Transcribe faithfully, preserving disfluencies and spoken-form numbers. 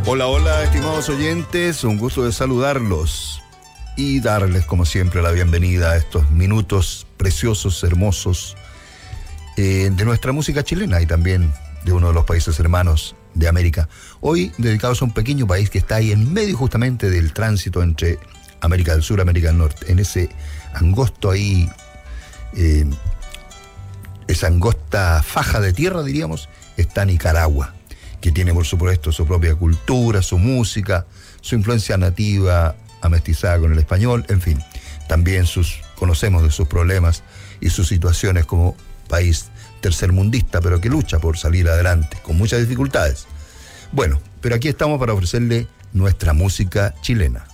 Hola, hola, estimados oyentes, un gusto de saludarlos y darles, como siempre, la bienvenida a estos minutos preciosos, hermosos, eh, de nuestra música chilena y también de uno de los países hermanos de América. Hoy dedicados a un pequeño país que está ahí en medio justamente del tránsito entre América del Sur y América del Norte, en ese angosto ahí, eh, esa angosta faja de tierra, diríamos, está Nicaragua, que tiene por supuesto su propia cultura, su música, su influencia nativa, amestizada con el español, en fin. También sus, conocemos de sus problemas y sus situaciones como país tercermundista, pero que lucha por salir adelante, con muchas dificultades. Bueno, pero aquí estamos para ofrecerle nuestra música chilena.